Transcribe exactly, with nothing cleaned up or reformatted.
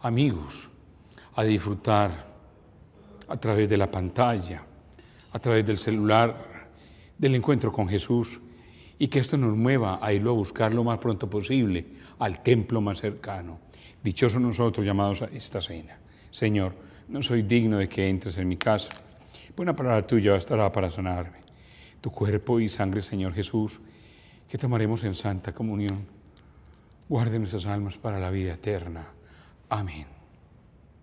amigos, a disfrutar a través de la pantalla, a través del celular, del encuentro con Jesús, y que esto nos mueva a irlo a buscar lo más pronto posible al templo más cercano. Dichosos nosotros llamados a esta cena. Señor, no soy digno de que entres en mi casa. Buena palabra tuya bastará para sanarme. Tu cuerpo y sangre, Señor Jesús, que tomaremos en santa comunión, guarde nuestras almas para la vida eterna. Amén.